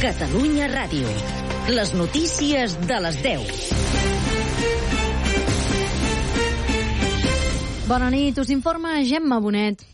Catalunya Ràdio. Les notícies de les 10. Bona nit, us informa Gemma Bonet.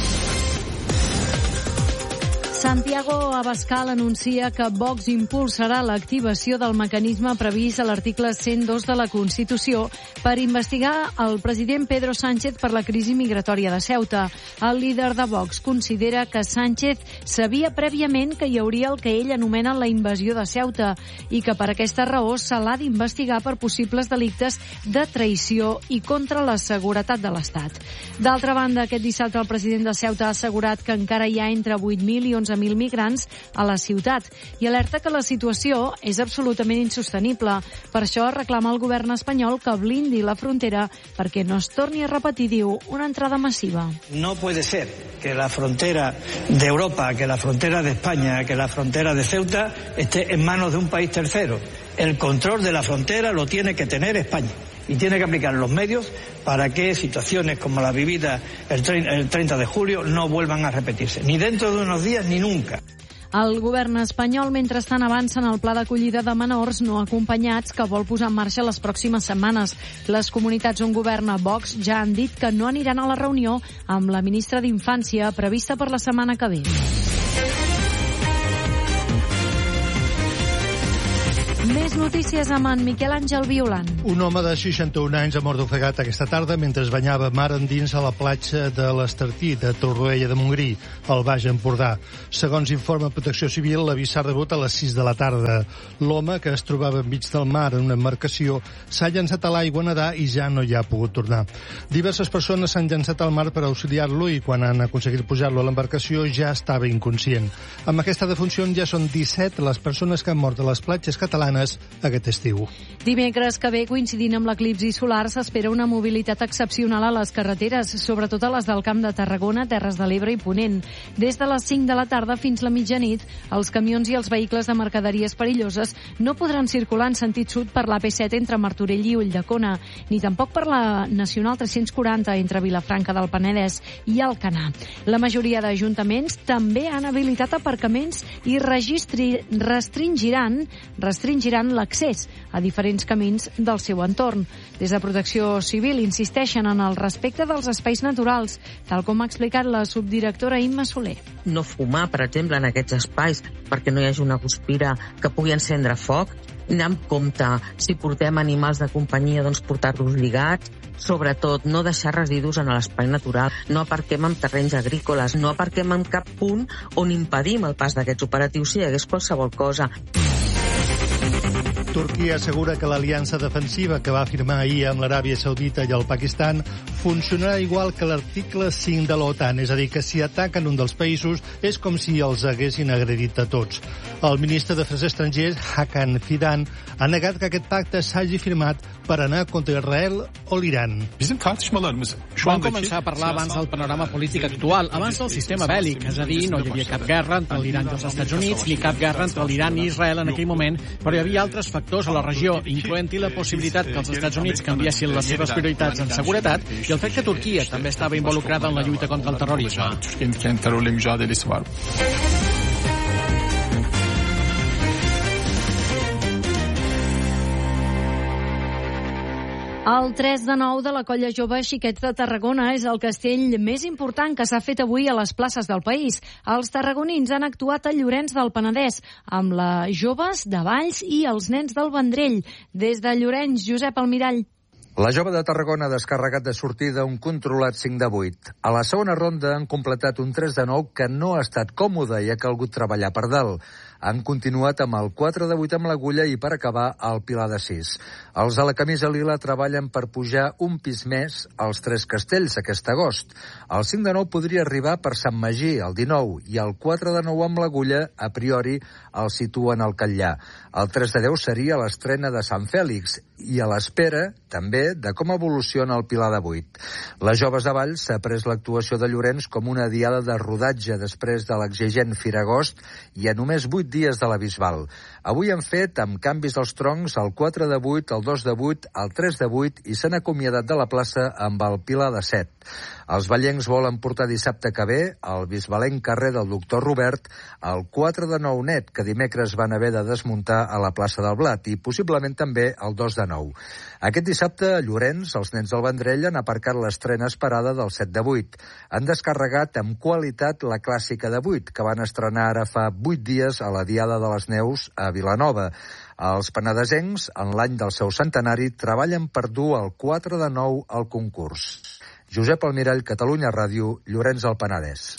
Santiago Abascal anuncia que Vox impulsarà l'activació del mecanisme previst a l'article 102 de la Constitució per investigar el president Pedro Sánchez per la crisi migratòria de Ceuta. El líder de Vox considera que Sánchez sabia prèviament que hi hauria el que ell anomena la invasió de Ceuta i que per aquesta raó se l'ha d'investigar per possibles delictes de traïció i contra la seguretat de l'Estat. D'altra banda, aquest dissabte el president de Ceuta ha assegurat que encara hi ha entre 8.000 i 11.000 migrants a la ciutat i alerta que la situació és absolutament insostenible. Per això reclama al govern espanyol que blindi la frontera perquè no es torni a repetir, diu, una entrada massiva. No puede ser que la frontera de Europa, que la frontera de España, que la frontera de Ceuta esté en manos de un país tercero. El control de la frontera lo tiene que tener España. Y tiene que aplicar los medios para que situaciones como la vivida el 30 de julio no vuelvan a repetirse, ni dentro de unos días ni nunca. El govern espanyol, mentrestant, avança en el pla d'acollida de menors no acompanyats que vol posar en marxa les pròximes setmanes. Les comunitats on governa Vox ja han dit que no aniran a la reunió amb la ministra d'Infància prevista per la setmana que ve. Més notícies amb en Miquel Àngel Violant. Un home de 61 anys ha mort ofegat aquesta tarda mentre es banyava mar endins a la platja de l'Estartí, de Torroella de Montgrí, al Baix Empordà. Segons informa Protecció Civil, l'avís s'ha rebut a les 6 de la tarda. L'home, que es trobava enmig del mar en una embarcació, s'ha llançat a l'aigua a nedar i ja no hi ha pogut tornar. Diverses persones s'han llançat al mar per auxiliar-lo i quan han aconseguit pujar-lo a l'embarcació ja estava inconscient. Amb aquesta defunció ja són 17 les persones que han mort a les platges catalanes aquest estiu. Dimecres que ve, coincidint amb l'eclipsi solar, s'espera una mobilitat excepcional a les carreteres, sobretot a les del Camp de Tarragona, Terres de l'Ebre i Ponent. Des de les 5 de la tarda fins la mitjanit, els camions i els vehicles de mercaderies perilloses no podran circular en sentit sud per l'AP7 entre Martorell i Ulldecona, ni tampoc per la Nacional 340 entre Vilafranca del Penedès i Alcanar. La majoria d'ajuntaments també han habilitat aparcaments i restringiran l'accés a diferents camins del seu entorn. Des de Protecció Civil insisteixen en el respecte dels espais naturals, tal com ha explicat la subdirectora Imma Soler. No fumar, per exemple, en aquests espais perquè no hi hagi una guspira que pugui encendre foc. Anar amb compte, si portem animals de companyia, doncs portar-los lligats. Sobretot, no deixar residus en l'espai natural. No aparquem en terrenys agrícoles, no aparquem en cap punt on impedim el pas d'aquests operatius si hi hagués qualsevol cosa. Turquia assegura que l'aliança defensiva que va firmar ahir amb l'Aràbia Saudita i el Pakistan funcionarà igual que l'article 5 de l'OTAN, és a dir, que si ataquen un dels països és com si els haguessin agredit a tots. El ministre d'Afers Estrangers, Hakan Fidan, ha negat que aquest pacte s'hagi firmat per anar contra Israel o l'Iran. Vam començar a parlar abans del panorama polític actual, abans del sistema bèl·lic, és a dir, no hi havia cap guerra entre l'Iran i els Estats Units, ni cap guerra entre l'Iran i Israel en aquell moment, però hi havia altres factors a la regió, incloent-hi la possibilitat que els Estats Units canviessin les seves prioritats en seguretat i el fet que Turquia també estava involucrada en la lluita contra el terrorisme. El 3 de 9 de la Colla Jove Xiquets de Tarragona és el castell més important que s'ha fet avui a les places del país. Els tarragonins han actuat a Llorenç del Penedès amb les joves de Valls i els nens del Vendrell. Des de Llorenç, Josep Almirall. La jove de Tarragona ha descarregat de sortida un controlat 5 de 8. A la segona ronda han completat un 3 de 9 que no ha estat còmode i ha calgut treballar per dalt. Han continuat amb el 4 de 8 amb l'agulla i per acabar el pilar de 6. Els de la camisa lila treballen per pujar un pis més als 3 castells aquest agost. El 5 de 9 podria arribar per Sant Magí, el 19, i el 4 de 9 amb l'agulla, a priori, el situen al Catllà. El 3 de 10 seria l'estrena de Sant Fèlix i a l'espera, també, també de com evoluciona el Pilar de 8. Les Joves de Valls s'ha pres l'actuació de Llorenç com una diada de rodatge després de l'exigent Firagost i a només 8 dies de la Bisbal. Avui han fet, amb canvis als troncs, el 4 de 8, el 2 de 8, el 3 de 8 i s'han acomiadat de la plaça amb el Pilar de 7. Els vallencs volen portar dissabte que ve al bisbalenc carrer del Doctor Robert el 4 de 9 net, que dimecres van haver de desmuntar a la plaça del Blat, i possiblement també el 2 de 9. Aquest dissabte a Llorenç, els nens del Vendrell han aparcat l'estrena esperada del 7 de 8. Han descarregat amb qualitat la clàssica de 8, que van estrenar ara fa 8 dies a la Diada de les Neus a Vilanova. Els penedesencs, en l'any del seu centenari, treballen per dur el 4 de 9 al concurs. Josep Almirall, Catalunya Ràdio, Llorenç del Penedès.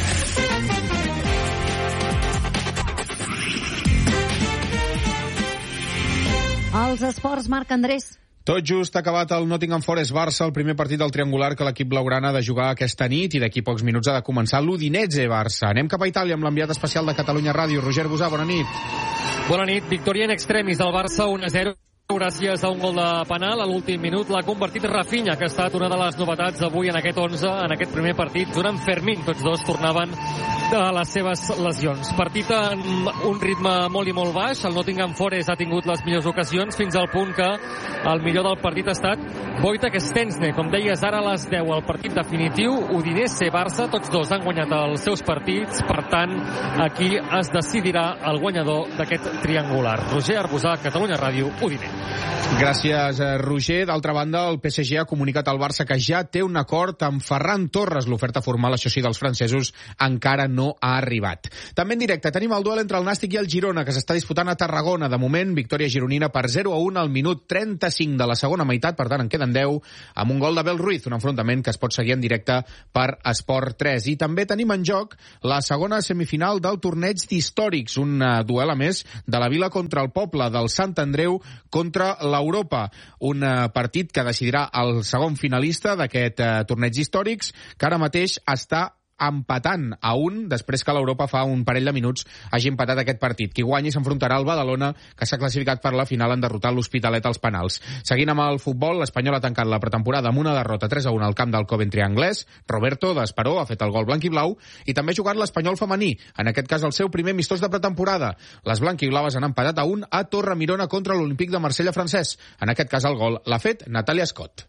Els esports, Marc Andrés. Tot just ha acabat el Nottingham Forest-Barça, el primer partit del triangular que l'equip blaugrana ha de jugar aquesta nit, i d'aquí pocs minuts ha de començar l'Udinese-Barça. Anem cap a Itàlia amb l'enviat especial de Catalunya Ràdio, Roger Busà. Bona nit. Bona nit. Victòria in extremis del Barça, 1-0. Gràcies a un gol de penal a l'últim minut l'ha convertit Rafinha, que ha estat una de les novetats avui en aquest 11, en aquest primer partit, junt amb Fermín. Tots dos tornaven de les seves lesions. Partit en un ritme molt i molt baix. El Nottingham Forest ha tingut les millors ocasions, fins al punt que el millor del partit ha estat Wojtek Szczęsny. Com deies, ara a les 10 el partit definitiu, Udinese-Barça, tots dos han guanyat els seus partits, per tant aquí es decidirà el guanyador d'aquest triangular. Roger Arbusà, Catalunya Ràdio, Udinese. Gràcies, Roger. D'altra banda, el PSG ha comunicat al Barça que ja té un acord amb Ferran Torres. L'oferta formal, això sí, dels francesos encara no ha arribat. També en directe tenim el duel entre el Nàstic i el Girona, que s'està disputant a Tarragona. De moment, victòria gironina per 0-1 al minut 35 de la segona meitat, per tant en queden 10, amb un gol de Bel Ruiz, un enfrontament que es pot seguir en directe per Esport 3. I també tenim en joc la segona semifinal del torneig d'històrics, un duel, a més, de la Vila contra el Poble, del Sant Andreu contra l'Europa, un partit que decidirà el segon finalista d'aquest torneig històrics, que ara mateix està empatant a 1, després que l'Europa fa un parell de minuts hagi empatat aquest partit. Qui guanyi s'enfrontarà al Badalona, que s'ha classificat per la final en derrotar l'Hospitalet als penals. Seguint amb el futbol, l'Espanyol ha tancat la pretemporada amb una derrota 3-1 al camp del Coventry anglès. Roberto d'Esperó ha fet el gol blanc i blau, i també ha jugat l'Espanyol femení, en aquest cas el seu primer amistós de pretemporada. Les blanquiblaves han empatat a 1 a Torremirona contra l'Olímpic de Marsella francès. En aquest cas el gol l'ha fet Natàlia Scott.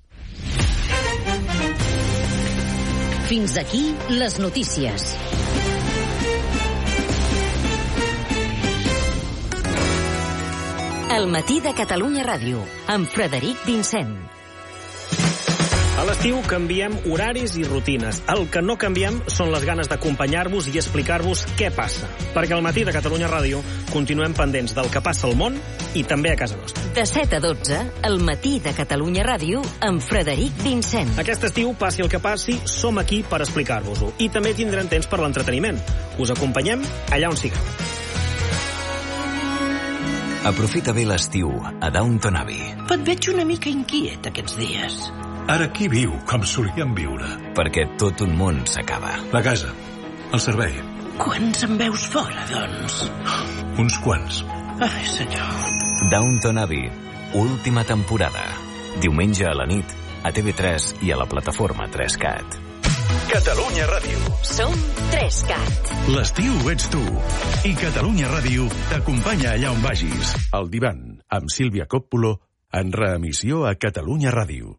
Fins aquí les notícies. El matí de Catalunya Ràdio, amb Frederic Vincent. A l'estiu canviem horaris i rutines. El que no canviem són les ganes d'acompanyar-vos i explicar-vos què passa. Perquè al matí de Catalunya Ràdio continuem pendents del que passa al món i també a casa nostra. De 7 a 12, el matí de Catalunya Ràdio amb Frederic Vincent. Aquest estiu, passi el que passi, som aquí per explicar-vos-ho. I també tindrem temps per l'entreteniment. Us acompanyem allà on sigueu. Aprofita bé l'estiu a Downton Abbey. Et veig una mica inquiet aquests dies. Ara qui viu com solíem viure? Perquè tot un món s'acaba. La casa, el servei. Quants en veus fora, doncs? Uns quants. Ai, senyor. Downton Abbey, última temporada. Diumenge a la nit, a TV3 i a la plataforma 3Cat. Catalunya Ràdio. Som 3Cat. L'estiu ets tu. I Catalunya Ràdio t'acompanya allà on vagis. El divan, amb Sílvia Coppola, en reemissió a Catalunya Ràdio.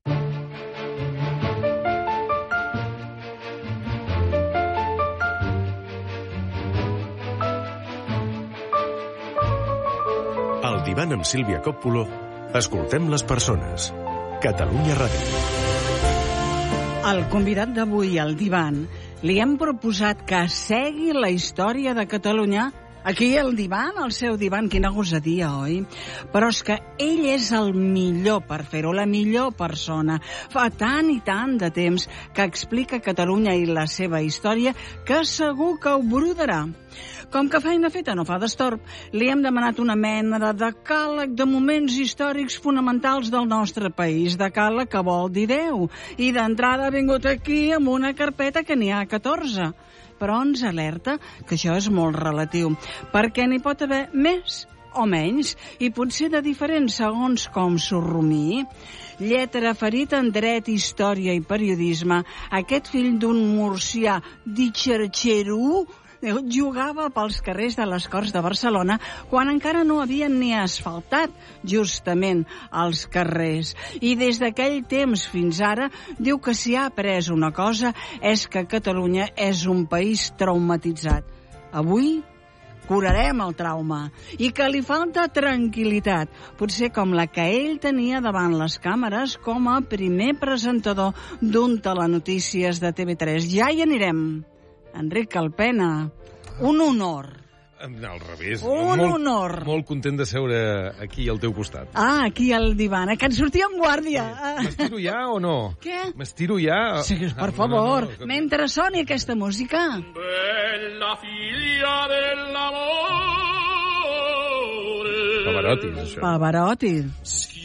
El divan amb Sílvia Coppola. Escoltem les persones. Catalunya Ràdio. Al convidat d'avui, al divan, li hem proposat que segui la història de Catalunya aquí al divan, al seu divan. Quina gosadia, oi? Però és que ell és el millor per fer-ho, la millor persona. Fa tant i tant de temps que explica Catalunya i la seva història que segur que ho brodarà. Com que feina feta no fa destorb, li hem demanat una mena de decàleg de moments històrics fonamentals del nostre país. Decàleg que vol dir 10. I d'entrada ha vingut aquí amb una carpeta que n'hi ha 14. Però ens alerta que això és molt relatiu, perquè n'hi pot haver més o menys, i potser de diferents segons com s'ho rumii. Lletra ferit en dret, història i periodisme, aquest fill d'un murcià d'Ixerxerú jugava pels carrers de les Corts de Barcelona quan encara no havien ni asfaltat justament els carrers. I des d'aquell temps fins ara diu que si ha après una cosa és que Catalunya és un país traumatitzat. Avui curarem el trauma i que li falta tranquil·litat, potser com la que ell tenia davant les càmeres com a primer presentador d'un telenotícies de TV3. Ja hi anirem. Enric Calpena, un honor. Al revés. Un honor. Molt content de seure aquí al teu costat. Ah, aquí al divan, que ens sortia en guàrdia. M'estiro ja o no? Què? M'estiro ja? Sí, per favor. No. Mentre soni aquesta música. Bella figlia dell'amore. Pavarotti, això. Pavarotti.